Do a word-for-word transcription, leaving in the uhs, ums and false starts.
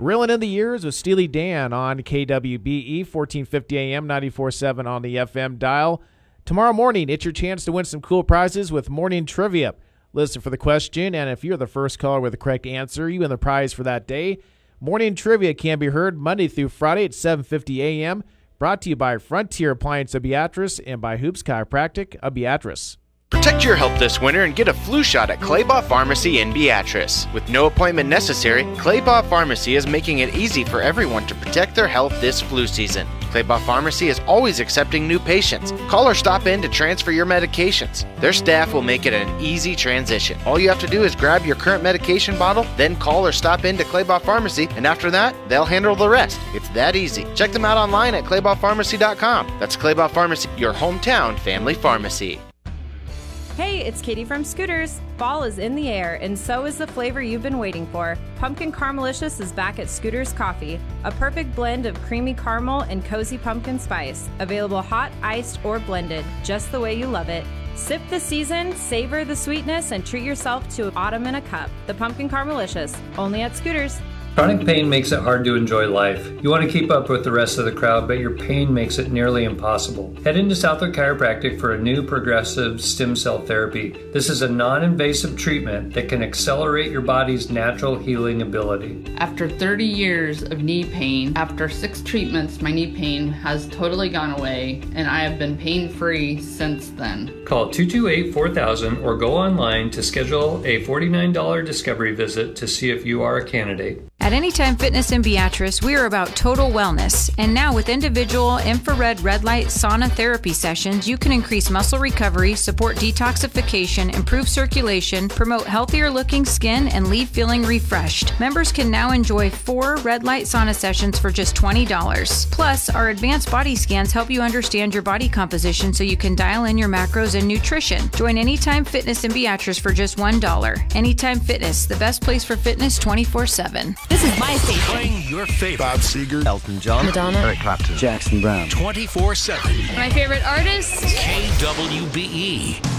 Reeling in the Years with Steely Dan on K W B E, fourteen fifty A M, ninety-four point seven on the F M dial. Tomorrow morning, it's your chance to win some cool prizes with Morning Trivia. Listen for the question, and if you're the first caller with the correct answer, you win the prize for that day. Morning Trivia can be heard Monday through Friday at seven fifty A M, brought to you by Frontier Appliance of Beatrice and by Hoops Chiropractic of Beatrice. Protect your health this winter and get a flu shot at Claybaugh Pharmacy in Beatrice. With no appointment necessary, Claybaugh Pharmacy is making it easy for everyone to protect their health this flu season. Claybaugh Pharmacy is always accepting new patients. Call or stop in to transfer your medications. Their staff will make it an easy transition. All you have to do is grab your current medication bottle, then call or stop in to Claybaugh Pharmacy, and after that, they'll handle the rest. It's that easy. Check them out online at claybaugh pharmacy dot com. That's Claybaugh Pharmacy, your hometown family pharmacy. Hey, it's Katie from Scooters. Fall is in the air, and so is the flavor you've been waiting for. Pumpkin Caramelicious is back at Scooters Coffee, a perfect blend of creamy caramel and cozy pumpkin spice. Available hot, iced, or blended, just the way you love it. Sip the season, savor the sweetness, and treat yourself to autumn in a cup. The Pumpkin Caramelicious, only at Scooters. Chronic pain makes it hard to enjoy life. You want to keep up with the rest of the crowd, but your pain makes it nearly impossible. Head into Southwick Chiropractic for a new progressive stem cell therapy. This is a non-invasive treatment that can accelerate your body's natural healing ability. After thirty years of knee pain, after six treatments, my knee pain has totally gone away, and I have been pain-free since then. Call two two eight, four thousand or go online to schedule a forty-nine dollars discovery visit to see if you are a candidate. At Anytime Fitness in Beatrice, we are about total wellness. And now with individual infrared red light sauna therapy sessions, you can increase muscle recovery, support detoxification, improve circulation, promote healthier looking skin, and leave feeling refreshed. Members can now enjoy four red light sauna sessions for just twenty dollars. Plus, our advanced body scans help you understand your body composition so you can dial in your macros and nutrition. Join Anytime Fitness in Beatrice for just one dollar. Anytime Fitness, the best place for fitness twenty-four seven. This is my station. Playing your favorite. Bob Seger, Elton John, Madonna, Eric Clapton, Jackson Brown. twenty-four seven. My favorite artist, K W B E.